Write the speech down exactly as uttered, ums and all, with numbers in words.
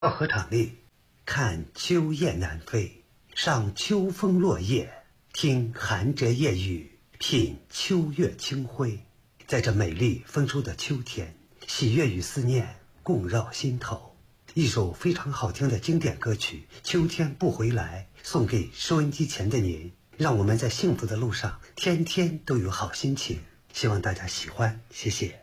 到河场里，看秋雁南飞，赏秋风落叶，听寒遮夜雨，品秋月清辉。在这美丽丰收的秋天，喜悦与思念共绕心头。一首非常好听的经典歌曲《秋天不回来》，送给收音机前的您，让我们在幸福的路上天天都有好心情。希望大家喜欢，谢谢。